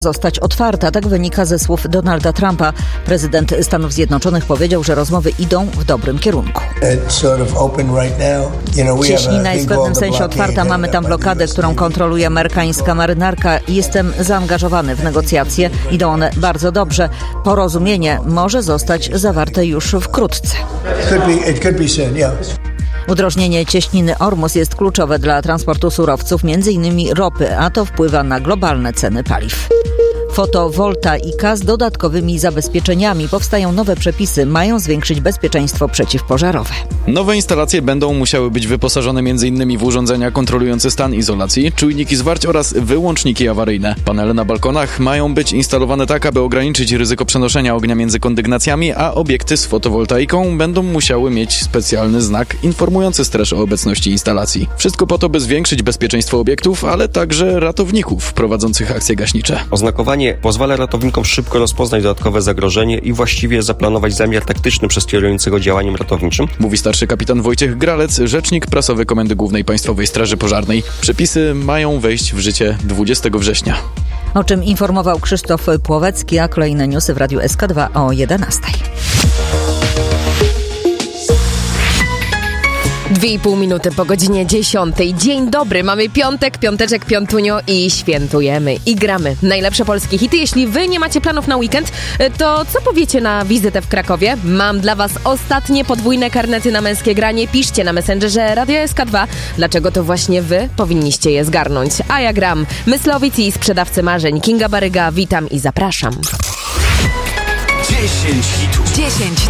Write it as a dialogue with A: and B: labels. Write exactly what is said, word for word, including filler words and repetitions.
A: zostać otwarta. Tak wynika ze słów Donalda Trumpa. Prezydent Stanów Zjednoczonych powiedział, że rozmowy idą w dobrym kierunku. Cieśnina jest w pewnym sensie otwarta. Mamy tam blokadę, którą kontroluje amerykańska marynarka. Jestem zaangażowany w negocjacje. Idą one bardzo dobrze. Porozumienie może zostać zawarte już wkrótce. Udrożnienie cieśniny Ormus jest kluczowe dla transportu surowców, między innymi ropy, a to wpływa na globalne ceny paliw. Fotowoltaika z dodatkowymi zabezpieczeniami. Powstają nowe przepisy, mają zwiększyć bezpieczeństwo przeciwpożarowe.
B: Nowe instalacje będą musiały być wyposażone m.in. w urządzenia kontrolujące stan izolacji, czujniki zwarć oraz wyłączniki awaryjne. Panele na balkonach mają być instalowane tak, aby ograniczyć ryzyko przenoszenia ognia między kondygnacjami, a obiekty z fotowoltaiką będą musiały mieć specjalny znak informujący straż o obecności instalacji. Wszystko po to, by zwiększyć bezpieczeństwo obiektów, ale także ratowników prowadzących akcje gaśnicze.
C: Oznakowanie pozwala ratownikom szybko rozpoznać dodatkowe zagrożenie i właściwie zaplanować zamiar taktyczny przez kierującego działaniem ratowniczym.
B: Mówi starszy kapitan Wojciech Gralec, rzecznik prasowy Komendy Głównej Państwowej Straży Pożarnej. Przepisy mają wejść w życie dwudziestego września.
A: O czym informował Krzysztof Płowecki, a kolejne newsy w Radiu S K dwa o jedenastej.
D: Dwie i pół minuty po godzinie dziesiątej. Dzień dobry, mamy piątek, piąteczek, piątunio i świętujemy. I gramy najlepsze polskie hity. Jeśli wy nie macie planów na weekend, to co powiecie na wizytę w Krakowie? Mam dla was ostatnie podwójne karnety na męskie granie. Piszcie na Messengerze Radio S K dwa, dlaczego to właśnie wy powinniście je zgarnąć. A ja gram. Myslowic i sprzedawcy marzeń. Kinga Baryga, witam i zapraszam.
E: dziesięć hitów.
F: dziesięć